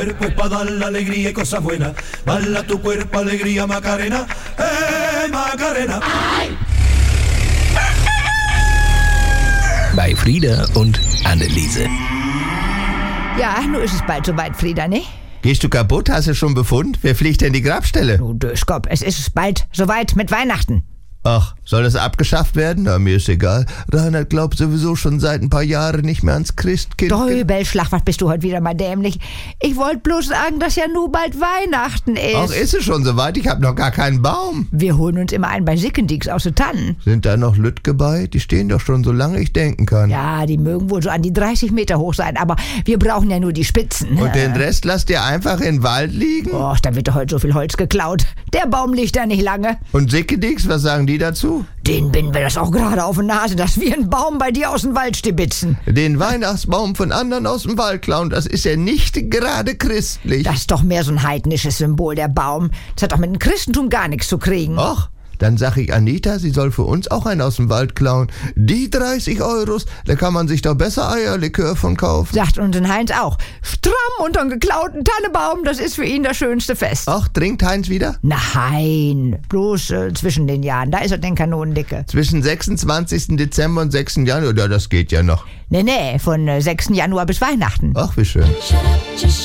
cuerpo es para dar la alegría y cosas buenas. Baila tu cuerpo, alegría, Macarena. Macarena. Bei Frieda und Anneliese. Ja, nun ist es bald soweit, Frieda, ne? Gehst du kaputt? Hast du schon Befund? Wer fliegt denn die Grabstelle? Du Döschkopf, es ist bald soweit mit Weihnachten. Ach, soll das abgeschafft werden? Na, mir ist egal. Reinhard glaubt sowieso schon seit ein paar Jahren nicht mehr ans Christkind. Däubelschlag, was bist du heute wieder mal dämlich? Ich wollte bloß sagen, dass ja nur bald Weihnachten ist. Ach, ist es schon soweit? Ich hab noch gar keinen Baum. Wir holen uns immer einen bei Sickendix aus den Tannen. Sind da noch Lütge bei? Die stehen doch schon so lange ich denken kann. Ja, die mögen wohl so an die 30 Meter hoch sein, aber wir brauchen ja nur die Spitzen. Und den Rest lasst ihr einfach in den Wald liegen? Och, da wird doch heute so viel Holz geklaut. Der Baum liegt da nicht lange. Und Sickendix, was sagen die dazu? Den binden wir das auch gerade auf die Nase, dass wir einen Baum bei dir aus dem Wald stibitzen. Den Weihnachtsbaum von anderen aus dem Wald klauen, das ist ja nicht gerade christlich. Das ist doch mehr so ein heidnisches Symbol, der Baum. Das hat doch mit dem Christentum gar nichts zu kriegen. Ach, dann sag ich Anita, sie soll für uns auch einen aus dem Wald klauen. Die 30 €, da kann man sich doch besser Eierlikör von kaufen. Sagt uns den Heinz auch. Stramm unter einen geklauten Tannebaum, das ist für ihn das schönste Fest. Ach, trinkt Heinz wieder? Nein, bloß zwischen den Jahren, da ist er denn Kanonendicke. Zwischen 26. Dezember und 6. Januar, ja, das geht ja noch. Nee, von 6. Januar bis Weihnachten. Ach, wie schön.